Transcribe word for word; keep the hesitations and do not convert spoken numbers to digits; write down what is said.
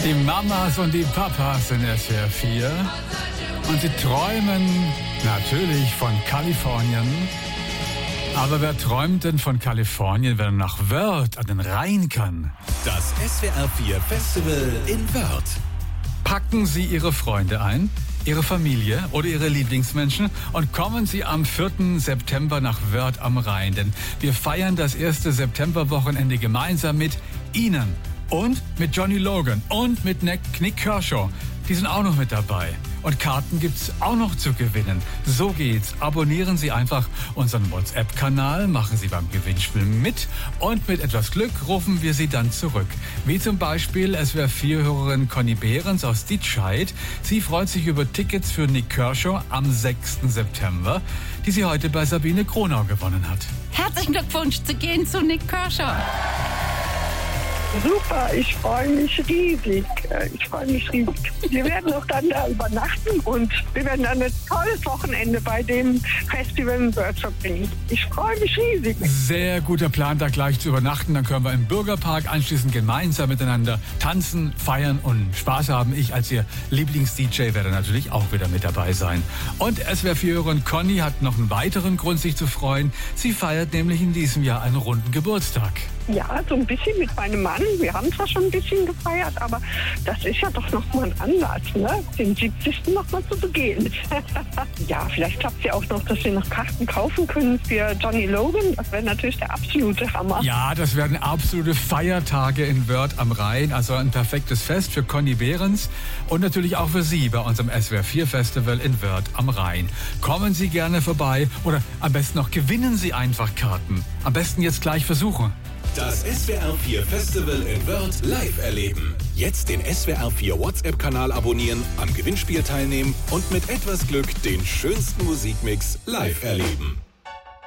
Die Mamas und die Papas in S W R vier. Und sie träumen natürlich von Kalifornien. Aber wer träumt denn von Kalifornien, wenn er nach Wörth an den Rhein kann? Das S W R vier Festival in Wörth. Packen Sie Ihre Freunde ein, Ihre Familie oder Ihre Lieblingsmenschen und kommen Sie am vierten September nach Wörth am Rhein. Denn wir feiern das erste Septemberwochenende gemeinsam mit Ihnen und mit Johnny Logan und mit Nick Kershaw. Die sind auch noch mit dabei. Und Karten gibt's auch noch zu gewinnen. So geht's. Abonnieren Sie einfach unseren WhatsApp-Kanal, machen Sie beim Gewinnspiel mit und mit etwas Glück rufen wir Sie dann zurück. Wie zum Beispiel S W R vier-Hörerin Conny Behrens aus Dietscheid. Sie freut sich über Tickets für Nick Kershaw am sechsten September, die sie heute bei Sabine Kronau gewonnen hat. Herzlichen Glückwunsch zu gehen zu Nick Kershaw. Super, ich freue mich riesig. Ich freue mich riesig. Wir werden auch dann da übernachten und wir werden dann ein tolles Wochenende bei dem Festival in Wörth verbringen. Ich freue mich riesig. Sehr guter Plan, da gleich zu übernachten. Dann können wir im Bürgerpark anschließend gemeinsam miteinander tanzen, feiern und Spaß haben. Ich als Ihr Lieblings-D J werde natürlich auch wieder mit dabei sein. Und S W R vier-Hörerin Conny hat noch einen weiteren Grund, sich zu freuen. Sie feiert nämlich in diesem Jahr einen runden Geburtstag. Ja, so ein bisschen mit meinem Mann. Wir haben zwar schon ein bisschen gefeiert, aber das ist ja doch noch mal ein Anlass, ne? Den siebzigsten noch mal zu begehen. Ja, vielleicht klappt es ja auch noch, dass wir noch Karten kaufen können für Johnny Logan. Das wäre natürlich der absolute Hammer. Ja, das werden absolute Feiertage in Wörth am Rhein. Also ein perfektes Fest für Conny Behrens und natürlich auch für Sie bei unserem S W R vier Festival in Wörth am Rhein. Kommen Sie gerne vorbei oder am besten noch gewinnen Sie einfach Karten. Am besten jetzt gleich versuchen. Das S W R vier Festival in Wörth live erleben. Jetzt den S W R vier WhatsApp-Kanal abonnieren, am Gewinnspiel teilnehmen und mit etwas Glück den schönsten Musikmix live erleben.